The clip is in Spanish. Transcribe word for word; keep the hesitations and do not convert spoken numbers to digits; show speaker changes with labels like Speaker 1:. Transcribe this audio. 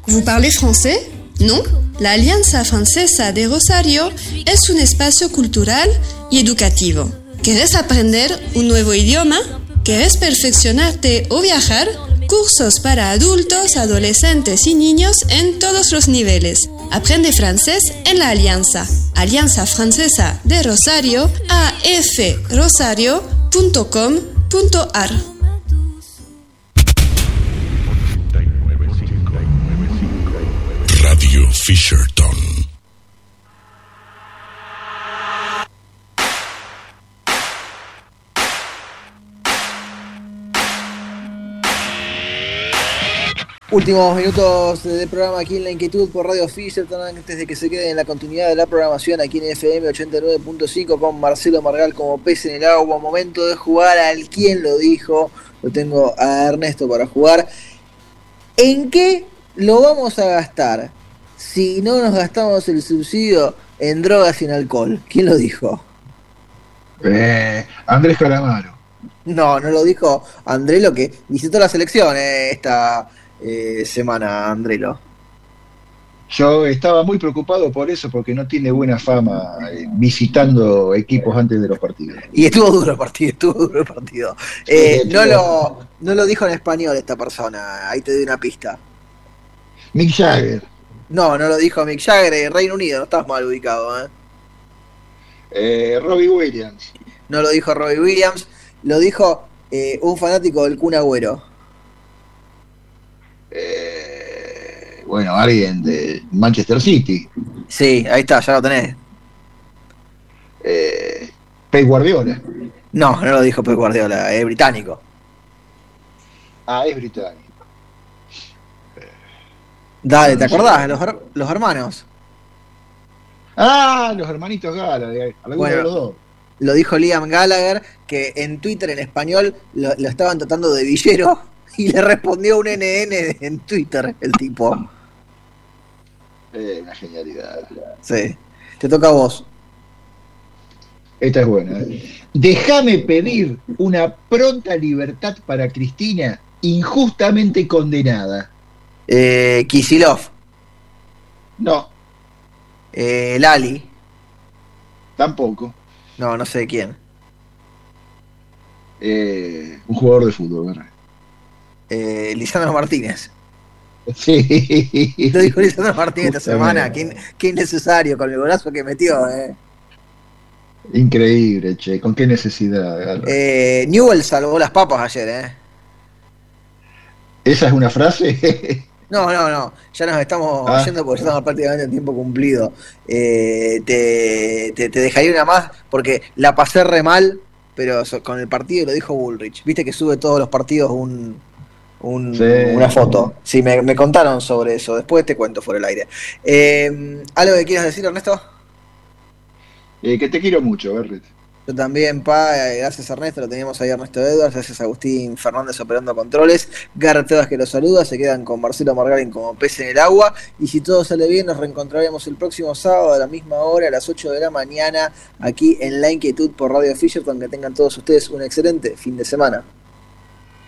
Speaker 1: Vous parlez français? Non? La Alianza Francesa de Rosario es un espacio cultural y educativo. ¿Querés aprender un nuevo idioma? ¿Querés perfeccionarte o viajar? Cursos para adultos, adolescentes y niños en todos los niveles. Aprende francés en la Alianza. Alianza Francesa de Rosario, a f rosario punto com punto a r.
Speaker 2: Radio Fisherton.
Speaker 3: Últimos minutos del programa aquí en La Inquietud por Radio Fisherton, antes de que se queden en la continuidad de la programación aquí en F M ochenta y nueve punto cinco con Marcelo Margal como pez en el agua. Momento de jugar al ¿Quién lo dijo? Lo tengo a Ernesto para jugar. ¿En qué lo vamos a gastar si no nos gastamos el subsidio en drogas y en alcohol? ¿Quién lo dijo?
Speaker 4: Eh, Andrés Calamaro.
Speaker 3: No, no lo dijo Andrelo, que visitó la selección eh, esta eh, semana, Andrelo.
Speaker 4: Yo estaba muy preocupado por eso, porque no tiene buena fama eh, visitando equipos antes de los partidos.
Speaker 3: Y estuvo duro el partido, estuvo duro el partido. Eh, sí, no, lo, no lo dijo en español esta persona, ahí te doy una pista.
Speaker 4: Mick Jagger.
Speaker 3: No, no lo dijo Mick Jagger, en Reino Unido, no estás mal ubicado. ¿eh?
Speaker 4: Eh, Robbie Williams.
Speaker 3: No lo dijo Robbie Williams, lo dijo eh, un fanático del Kun Agüero.
Speaker 4: Eh, bueno, alguien de Manchester City.
Speaker 3: Sí, ahí está, ya lo tenés.
Speaker 4: Eh, Pep Guardiola.
Speaker 3: No, no lo dijo Pep Guardiola, es británico.
Speaker 4: Ah, es británico.
Speaker 3: Dale, ¿te acordás? Los, los hermanos.
Speaker 4: Ah, los hermanitos Gallagher. Bueno, de los dos.
Speaker 3: Lo dijo Liam Gallagher, que en Twitter en español lo, lo estaban tratando de villero y le respondió un N N en Twitter el tipo.
Speaker 4: Eh, una genialidad.
Speaker 3: Sí. Te toca a vos.
Speaker 4: Esta es buena. ¿eh? Déjame pedir una pronta libertad para Cristina, injustamente condenada.
Speaker 3: Eh, Kicillof.
Speaker 4: No.
Speaker 3: Eh, Lali.
Speaker 4: Tampoco.
Speaker 3: No, no sé quién.
Speaker 4: Eh, un jugador de fútbol, ¿verdad?
Speaker 3: Eh, Lisandro Martínez.
Speaker 4: Sí.
Speaker 3: Lo dijo Lisandro Martínez esta semana. Qué, qué innecesario con el golazo que metió, eh.
Speaker 4: Increíble, che. ¿Con qué necesidad?
Speaker 3: Eh, Newell salvó las papas ayer, eh.
Speaker 4: ¿Esa es una frase?
Speaker 3: No, no, no. Ya nos estamos ah. yendo porque estamos prácticamente en tiempo cumplido. Eh, te, te, te dejaría una más porque la pasé re mal, pero con el partido lo dijo Bullrich. Viste que sube todos los partidos un, un sí. una foto. Sí, me, me contaron sobre eso. Después te cuento fuera del aire. Eh, ¿Algo que quieras decir, Ernesto?
Speaker 4: Eh, que te quiero mucho, Berret.
Speaker 3: Yo también, pa, gracias Ernesto, lo teníamos ahí Ernesto Edwards, gracias a Agustín Fernández operando controles, Garrett Tebas que los saluda, se quedan con Marcelo Margalin como pez en el agua, y si todo sale bien nos reencontraremos el próximo sábado a la misma hora, a las ocho de la mañana, aquí en La Inquietud por Radio Fisherton. Que tengan todos ustedes un excelente fin de semana.